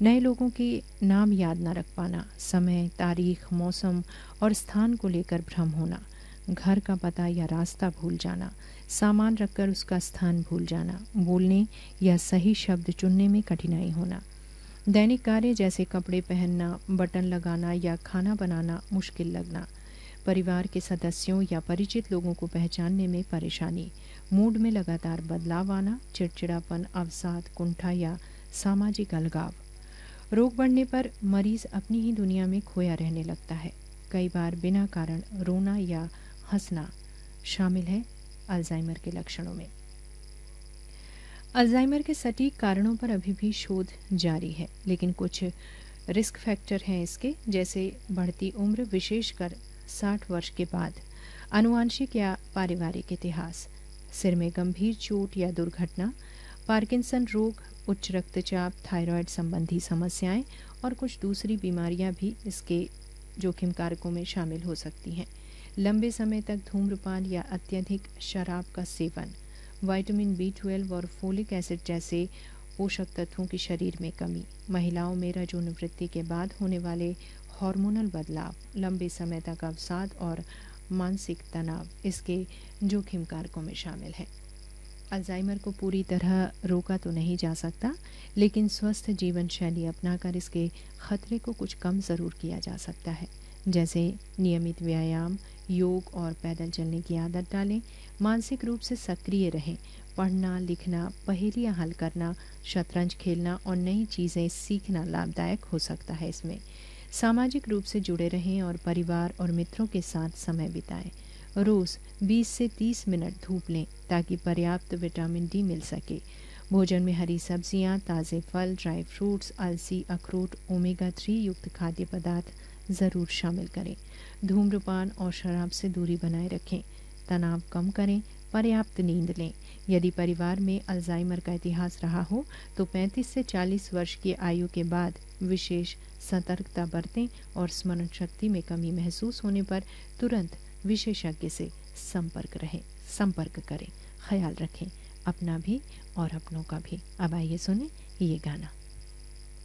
नए लोगों के नाम याद न रख पाना, समय, तारीख, मौसम और स्थान को लेकर भ्रम होना, घर का पता या रास्ता भूल जाना, सामान रखकर उसका स्थान भूल जाना, बोलने या सही शब्द चुनने में कठिनाई होना, दैनिक कार्य जैसे कपड़े पहनना, बटन लगाना या खाना बनाना मुश्किल लगना, परिवार के सदस्यों या परिचित लोगों को पहचानने में परेशानी, मूड में लगातार बदलाव आना, चिड़चिड़ापन, अवसाद, कुंठा या सामाजिक अलगाव। रोग बढ़ने पर मरीज अपनी ही दुनिया में खोया रहने लगता है। कई बार बिना कारण रोना या हंसना शामिल है अल्जाइमर के लक्षणों में। अल्जाइमर के सटीक कारणों पर अभी भी शोध जारी है, लेकिन कुछ रिस्क फैक्टर हैं इसके, जैसे बढ़ती उम्र, विशेषकर 60 वर्ष के बाद, आनुवांशिक या पारिवारिक इतिहास, सिर में गंभीर चोट या दुर्घटना, पार्किंसन रोग, उच्च रक्तचाप, थायराइड संबंधी समस्याएं और कुछ दूसरी बीमारियां भी इसके जोखिम कारकों में शामिल हो सकती हैं। लंबे समय तक धूम्रपान या अत्यधिक शराब का सेवन, विटामिन B12 और फोलिक एसिड जैसे पोषक तत्वों की शरीर में कमी, महिलाओं में रजोनिवृत्ति के बाद होने वाले हार्मोनल बदलाव, लंबे समय तक अवसाद और मानसिक तनाव इसके जोखिम कारकों में शामिल है। अल्जाइमर को पूरी तरह रोका तो नहीं जा सकता, लेकिन स्वस्थ जीवन शैली अपनाकर इसके खतरे को कुछ कम ज़रूर किया जा सकता है, जैसे नियमित व्यायाम, योग और पैदल चलने की आदत डालें, मानसिक रूप से सक्रिय रहें, पढ़ना, लिखना, पहेलियाँ हल करना, शतरंज खेलना और नई चीज़ें सीखना लाभदायक हो सकता है इसमें। सामाजिक रूप से जुड़े रहें और परिवार और मित्रों के साथ समय बिताएं। रोज़ 20 से 30 मिनट धूप लें ताकि पर्याप्त विटामिन डी मिल सके। भोजन में हरी सब्जियां, ताज़े फल, ड्राई फ्रूट्स, अलसी, अखरोट, ओमेगा 3 युक्त खाद्य पदार्थ ज़रूर शामिल करें। धूम्रपान और शराब से दूरी बनाए रखें। तनाव कम करें, पर्याप्त नींद लें। यदि परिवार में अल्जाइमर का इतिहास रहा हो तो 35 से 40 वर्ष की आयु के बाद विशेष सतर्कता बरतें और स्मरण शक्ति में कमी महसूस होने पर तुरंत विशेषज्ञ से संपर्क करें। ख्याल रखें अपना भी और अपनों का भी। अब आइए सुने ये गाना।